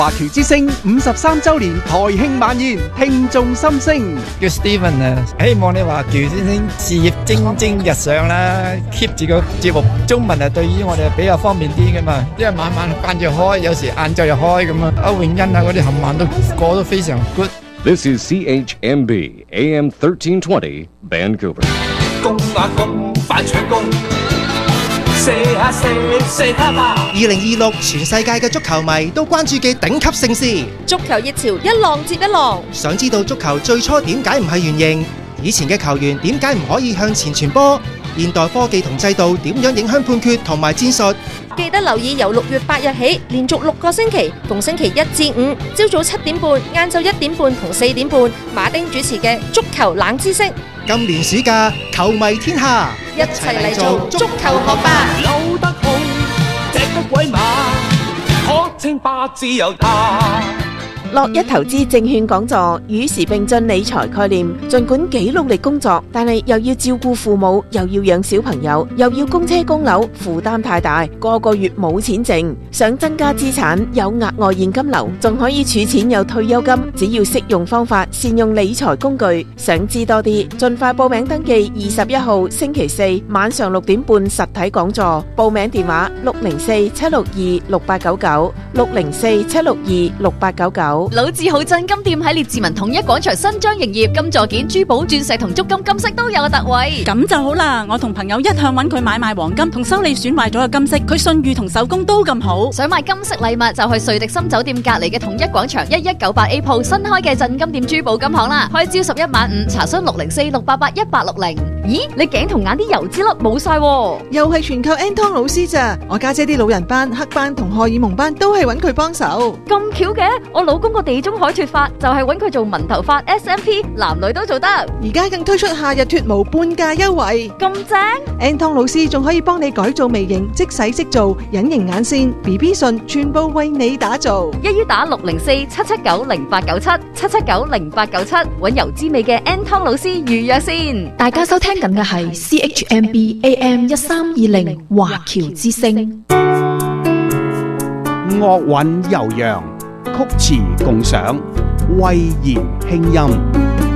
華僑之星53周年台慶晚宴，聽眾心聲。 叫 Steven 啊，希望你華僑先生事業蒸蒸日上啦 ，keep 住個節目中文啊，對於我哋比較方便啲噶嘛，因為晚晚晏晝開，有時晏晝又開咁啊，歐永欣啊嗰啲冚唪唥都過得非常 good。 This is CHMB AM 1320 Vancouver。 公啊公，快搶攻！射啊射，射他吧 ！2026全世界嘅足球迷都關注嘅頂級盛事， 足球熱潮一浪接一浪。 想知道足球最初點解唔係圓形？以前嘅球員點解唔可以向前傳波？現代科技同制度點樣影響判決同埋戰術？ 記得留意由6月8日起，連續6個星期，逢星期1至5，朝早7點半、晏晝1點半同4點半，馬丁主持嘅足球冷知識。 今年暑假，球迷天下， 一齊嚟做足球學霸。 扭得好，隻得鬼馬，可稱霸自由他。 樂一投資證券講座與時並進理財概念，盡管幾努力工作，但係又要照顧父母，又要養小朋友，又要供車供樓，負擔太大，個月冇錢剩。想增加資產，有額外現金流，仲可以儲錢有退休金，只要識用方法，善用理財工具。想知多啲，盡快報名登記21號星期4晚上6點半實體講座，報名電話604-762-6899，604-762-6899。 老字號振金店喺列治文統一廣場新張營業，金座件、珠寶、鑽石同足金金飾都有特惠。 咁就好啦，我同朋友一向揾佢買賣黃金同修理損壞咗嘅金飾，佢信譽同手工都咁好。 想買金飾禮物就去瑞迪森酒店隔離嘅統一廣場1198A 鋪新開嘅振金店珠寶金行啦，開朝11晚5，查詢604-688-1860。咦，你頸同眼啲油脂粒冇晒喎？ 又係全靠 Anton 老師咋？我家姐啲老人班、黑班同荷爾蒙班都係揾佢幫手。 咁巧嘅，我老公個地中海脫髮就係揾佢做紋頭髮 SMP， 男女都做得。 而家更推出夏日脫毛半價優惠， 咁正 ！Anton 老師仲可以幫你改造眉形、即洗即做、隱形眼線、BB 唇，全部為你打造。 一於打604-779-0897，779-0897，揾油脂味嘅 Anton 老師預約先。 大家收聽緊嘅係 CHMB AM 1320華僑之聲。 樂韻悠揚，曲詞共賞，慧言輕音。